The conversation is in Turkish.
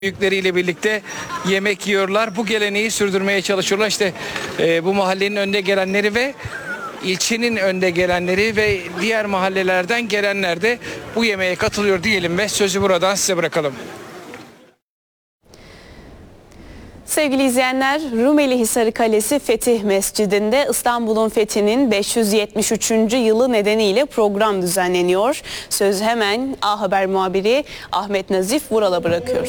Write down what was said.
büyükleriyle birlikte yemek yiyorlar. Bu geleneği sürdürmeye çalışıyorlar. İşte bu mahallenin önde gelenleri ve ilçenin önde gelenleri ve diğer mahallelerden gelenler de bu yemeğe katılıyor diyelim ve sözü buradan size bırakalım. Sevgili izleyenler, Rumelihisarı Kalesi Fetih Mescidi'nde İstanbul'un fethinin 573. yılı nedeniyle program düzenleniyor. Sözü hemen A Haber muhabiri Ahmet Nazif Vural'a bırakıyoruz.